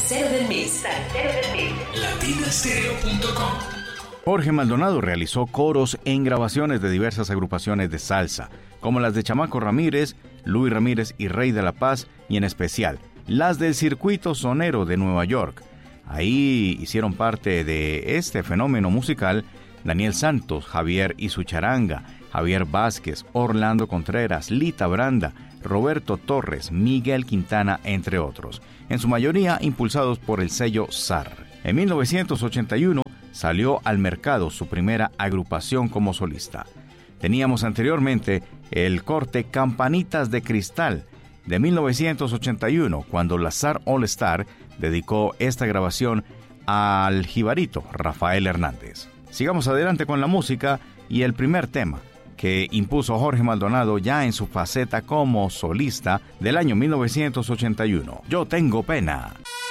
Salsero del Mes. Latinastereo.com. Jorge Maldonado realizó coros en grabaciones de diversas agrupaciones de salsa, como las de Chamaco Ramírez, Luis Ramírez y Rey de la Paz, y en especial las del Circuito Sonero de Nueva York. Ahí hicieron parte de este fenómeno musical Daniel Santos, Javier y su charanga, Javier Vázquez, Orlando Contreras, Lita Branda, Roberto Torres, Miguel Quintana, entre otros, en su mayoría impulsados por el sello SAR. En 1981 salió al mercado su primera agrupación como solista. Teníamos anteriormente el corte Campanitas de Cristal de 1981, cuando la SAR All Star dedicó esta grabación al jibarito Rafael Hernández. Sigamos adelante con la música y el primer tema que impuso Jorge Maldonado ya en su faceta como solista del año 1981, Yo Tengo Pena.